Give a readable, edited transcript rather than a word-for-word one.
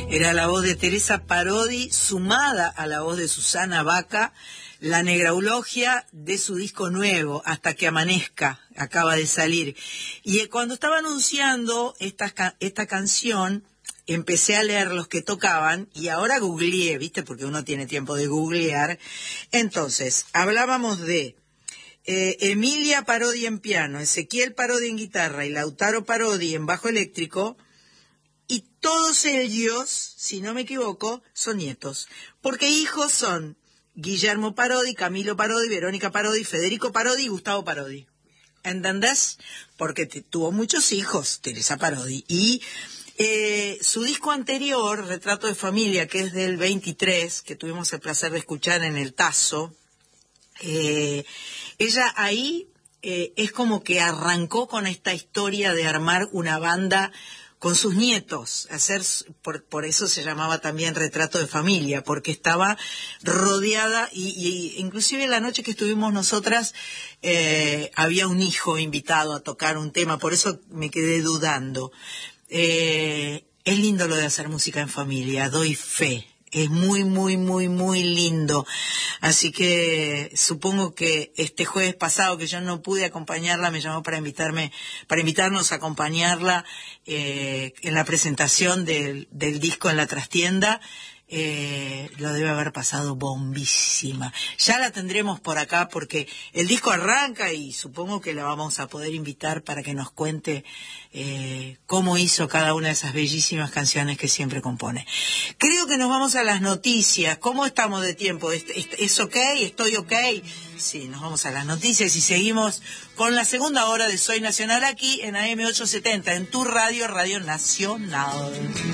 Era la voz de Teresa Parodi, sumada a la voz de Susana Baca, la negraulogia de su disco nuevo, Hasta que amanezca, acaba de salir. Y cuando estaba anunciando esta canción, empecé a leer los que tocaban y ahora googleé, ¿viste? Porque uno tiene tiempo de googlear. Entonces, hablábamos de Emilia Parodi en piano, Ezequiel Parodi en guitarra y Lautaro Parodi en bajo eléctrico. Y todos ellos, si no me equivoco, son nietos. Porque hijos son Guillermo Parodi, Camilo Parodi, Verónica Parodi, Federico Parodi y Gustavo Parodi. ¿Entendés? Porque tuvo muchos hijos, Teresa Parodi. Y su disco anterior, Retrato de Familia, que es del 23, que tuvimos el placer de escuchar en el Tazo, ella ahí es como que arrancó con esta historia de armar una banda con sus nietos, por eso se llamaba también Retrato de Familia, porque estaba rodeada, y inclusive la noche que estuvimos nosotras, había un hijo invitado a tocar un tema, por eso me quedé dudando. Es lindo lo de hacer música en familia, doy fe. Es muy, muy, muy, muy lindo. Así que supongo que este jueves pasado que yo no pude acompañarla, me llamó para invitarnos a acompañarla en la presentación del disco en la trastienda. Lo debe haber pasado bombísima. Ya la tendremos por acá porque el disco arranca y supongo que la vamos a poder invitar para que nos cuente cómo hizo cada una de esas bellísimas canciones que siempre compone. Creo que nos vamos a las noticias. ¿Cómo estamos de tiempo? ¿Es ok? ¿Estoy ok? Sí, nos vamos a las noticias y seguimos con la segunda hora de Soy Nacional aquí en AM 870, en tu radio, Radio Nacional.